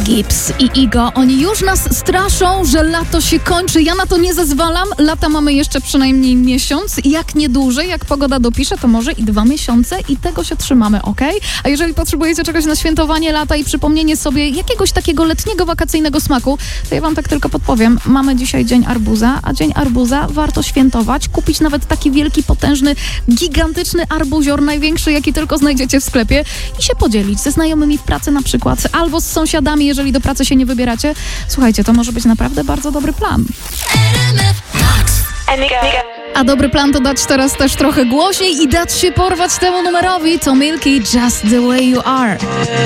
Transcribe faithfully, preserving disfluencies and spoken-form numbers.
Gibbs i Igo, oni już nas straszą, że lato się kończy. Ja na to nie zezwalam. Lata mamy jeszcze przynajmniej miesiąc. Jak nie dłużej, jak pogoda dopisze, to może i dwa miesiące i tego się trzymamy, ok? A jeżeli potrzebujecie czegoś na świętowanie lata i przypomnienie sobie jakiegoś takiego letniego, wakacyjnego smaku, to ja wam tak tylko podpowiem. Mamy dzisiaj Dzień Arbuza, a Dzień Arbuza warto świętować. Kupić nawet taki wielki, potężny, gigantyczny arbuzior, największy, jaki tylko znajdziecie w sklepie i się podzielić ze znajomymi w pracy na przykład, albo z sąsiadami, jeżeli do pracy się nie wybieracie. Słuchajcie, to może być naprawdę bardzo dobry plan. A dobry plan to dać teraz też trochę głośniej i dać się porwać temu numerowi. To Milky, Just the Way You Are.